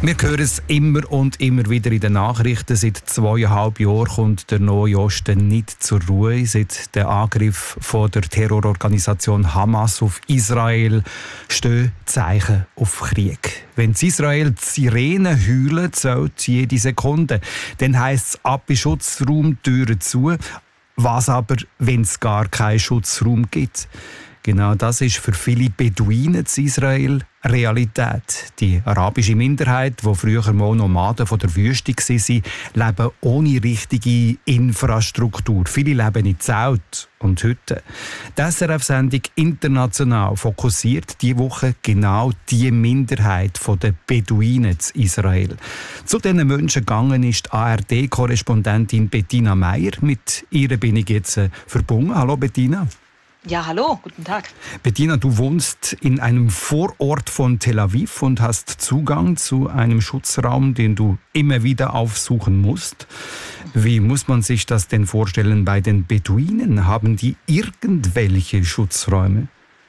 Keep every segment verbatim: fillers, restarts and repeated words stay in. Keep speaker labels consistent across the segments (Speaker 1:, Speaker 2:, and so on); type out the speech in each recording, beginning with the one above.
Speaker 1: Wir hören es immer und immer wieder in den Nachrichten. Seit zweieinhalb Jahren kommt der Nahe Osten nicht zur Ruhe. Seit dem Angriff von der Terrororganisation Hamas auf Israel stehen Zeichen auf Krieg. Wenn in Israel die Sirenen heulen, zählt jede Sekunde. Dann heisst es ab in Schutzraum, Türen zu. Was aber, wenn es gar keinen Schutzraum gibt? Genau das ist für viele Beduinen in Israel Realität. Die arabische Minderheit, die früher mal Nomaden von der Wüste waren, leben ohne richtige Infrastruktur. Viele leben in Zelten und Hütten. Die S R F-Sendung «International» fokussiert diese Woche genau die Minderheit der Beduinen in Israel. Zu diesen Menschen gegangen ist die A R D-Korrespondentin Bettina Meier. Mit ihr bin ich jetzt verbunden. Hallo Bettina.
Speaker 2: Ja, hallo, guten Tag.
Speaker 1: Bettina, du wohnst in einem Vorort von Tel Aviv und hast Zugang zu einem Schutzraum, den du immer wieder aufsuchen musst. Wie muss man sich das denn vorstellen bei den Beduinen? Haben die irgendwelche Schutzräume?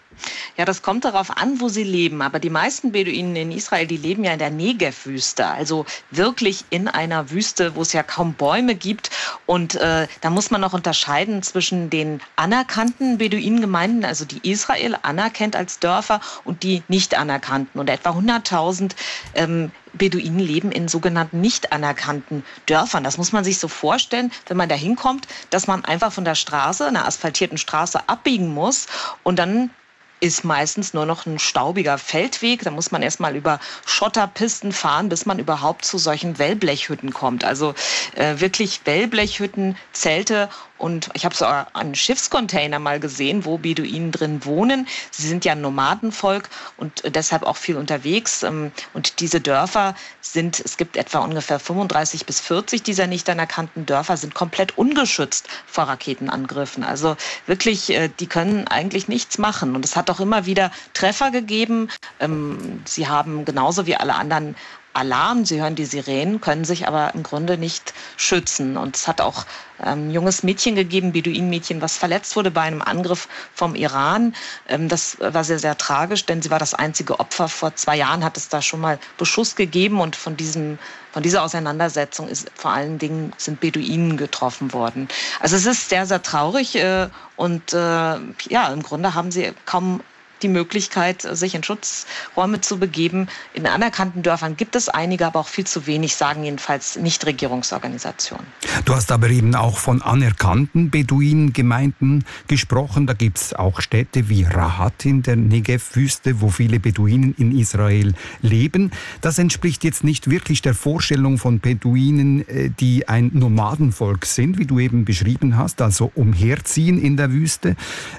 Speaker 2: Ja, das kommt darauf an, wo sie leben. Aber die meisten Beduinen in Israel, die leben ja in der Negev-Wüste. Also wirklich in einer Wüste, wo es ja kaum Bäume gibt. Und äh, da muss man noch unterscheiden zwischen den anerkannten Beduinengemeinden, also die Israel anerkennt als Dörfer, und die nicht anerkannten. Und etwa hunderttausend ähm, Beduinen leben in sogenannten nicht anerkannten Dörfern. Das muss man sich so vorstellen, wenn man da hinkommt, dass man einfach von der Straße, einer asphaltierten Straße, abbiegen muss und dann ist meistens nur noch ein staubiger Feldweg. Da muss man erstmal über Schotterpisten fahren, bis man überhaupt zu solchen Wellblechhütten kommt. Also äh, wirklich Wellblechhütten, Zelte. Und ich habe so einen Schiffscontainer mal gesehen, wo Beduinen drin wohnen. Sie sind ja ein Nomadenvolk und deshalb auch viel unterwegs. Und diese Dörfer sind, es gibt etwa ungefähr fünfunddreißig bis vierzig dieser nicht anerkannten Dörfer, sind komplett ungeschützt vor Raketenangriffen. Also wirklich, die können eigentlich nichts machen. Und es hat auch immer wieder Treffer gegeben. Sie haben genauso wie alle anderen Alarm, sie hören die Sirenen, können sich aber im Grunde nicht schützen. Und es hat auch ein junges Mädchen gegeben, Beduinenmädchen, was verletzt wurde bei einem Angriff vom Iran. Das war sehr, sehr tragisch, denn sie war das einzige Opfer. Vor zwei Jahren hat es da schon mal Beschuss gegeben und von diesem, von dieser Auseinandersetzung ist vor allen Dingen sind Beduinen getroffen worden. Also es ist sehr, sehr traurig und ja, im Grunde haben sie kaum die Möglichkeit, sich in Schutzräume zu begeben. In anerkannten Dörfern gibt es einige, aber auch viel zu wenig, sagen jedenfalls Nichtregierungsorganisationen.
Speaker 1: Du hast aber eben auch von anerkannten Beduinengemeinden gesprochen. Da gibt es auch Städte wie Rahat in der Negev-Wüste, wo viele Beduinen in Israel leben. Das entspricht jetzt nicht wirklich der Vorstellung von Beduinen, die ein Nomadenvolk sind, wie du eben beschrieben hast, also umherziehen in der Wüste.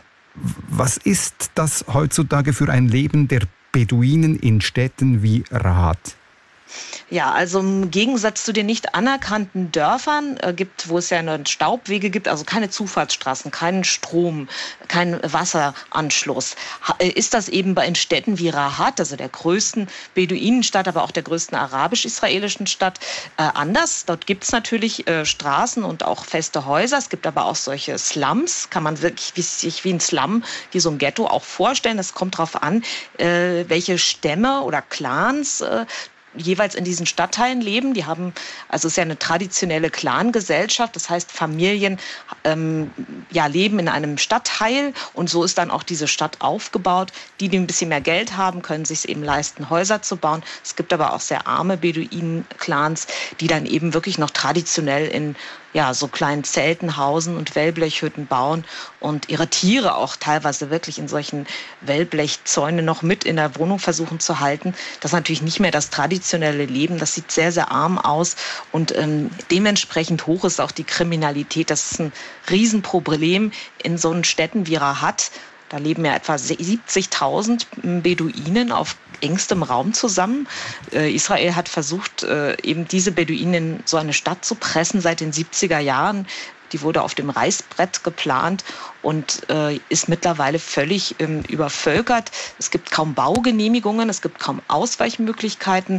Speaker 1: Was ist das heutzutage für ein Leben der Beduinen in Städten wie Rahat?
Speaker 2: Ja, also im Gegensatz zu den nicht anerkannten Dörfern äh, gibt, wo es ja nur Staubwege gibt, also keine Zufahrtsstraßen, keinen Strom, keinen Wasseranschluss, äh, ist das eben bei in Städten wie Rahat, also der größten Beduinenstadt, aber auch der größten arabisch-israelischen Stadt, äh, anders. Dort gibt es natürlich äh, Straßen und auch feste Häuser. Es gibt aber auch solche Slums, kann man wirklich wie, sich wie ein Slum, wie so ein Ghetto auch vorstellen. Es kommt darauf an, äh, welche Stämme oder Clans äh, jeweils in diesen Stadtteilen leben. Die haben, also es ist ja eine traditionelle Clangesellschaft, das heißt Familien ähm, ja, leben in einem Stadtteil und so ist dann auch diese Stadt aufgebaut. Die, die ein bisschen mehr Geld haben, können sich eben leisten, Häuser zu bauen. Es gibt aber auch sehr arme Beduinen-Clans, die dann eben wirklich noch traditionell in ja, so kleinen Zelten hausen und Wellblechhütten bauen und ihre Tiere auch teilweise wirklich in solchen Wellblechzäunen noch mit in der Wohnung versuchen zu halten. Das ist natürlich nicht mehr das traditionelle Leben. Das sieht sehr, sehr arm aus und ähm, dementsprechend hoch ist auch die Kriminalität. Das ist ein Riesenproblem in so Städten wie Rahat. Da leben ja etwa siebzigtausend Beduinen auf engstem Raum zusammen. Äh, Israel hat versucht, äh, eben diese Beduinen in so eine Stadt zu pressen seit den siebziger Jahren. Die wurde auf dem Reißbrett geplant und äh, ist mittlerweile völlig ähm, übervölkert. Es gibt kaum Baugenehmigungen, es gibt kaum Ausweichmöglichkeiten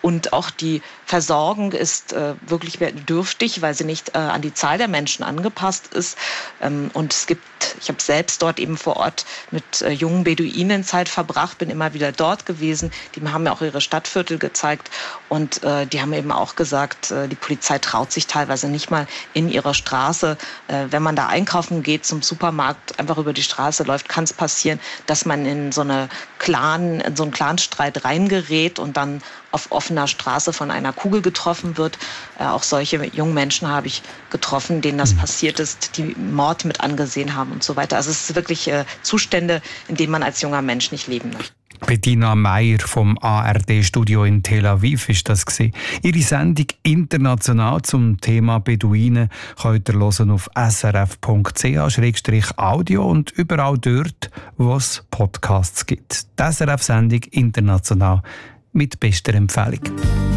Speaker 2: Und auch die Versorgung ist äh, wirklich dürftig, weil sie nicht äh, an die Zahl der Menschen angepasst ist. Ähm, und es gibt, ich habe selbst dort eben vor Ort mit äh, jungen Beduinen Zeit verbracht, bin immer wieder dort gewesen. Die haben mir auch ihre Stadtviertel gezeigt und äh, die haben eben auch gesagt, äh, die Polizei traut sich teilweise nicht mal in ihrer Straße, äh, wenn man da einkaufen geht zum Supermarkt, einfach über die Straße läuft, kann es passieren, dass man in so eine Clan, in so einen Clanstreit reingerät und dann auf offener Straße von einer Kugel getroffen wird. Äh, auch solche jungen Menschen habe ich getroffen, denen das passiert ist, die Mord mit angesehen haben und so weiter. Also es ist wirklich äh, Zustände, in denen man als junger Mensch nicht leben möchte.
Speaker 1: Bettina Meier vom A R D-Studio in Tel Aviv ist das gewesen. Ihre Sendung international zum Thema Beduinen könnt ihr hören auf s r f punkt c h slash audio und überall dort, wo es Podcasts gibt. Die S R F-Sendung international mit bester Empfehlung.